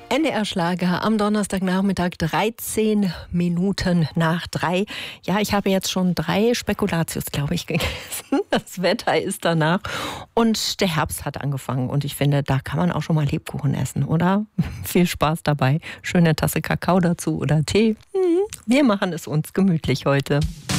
NDR Schlager am Donnerstagnachmittag, 13 Minuten nach 3. Ja, ich habe jetzt schon 3 Spekulatius, glaube ich, gegessen. Das Wetter ist danach und der Herbst hat angefangen. Und ich finde, da kann man auch schon mal Lebkuchen essen, oder? Viel Spaß dabei. Schöne Tasse Kakao dazu oder Tee. Wir machen es uns gemütlich heute.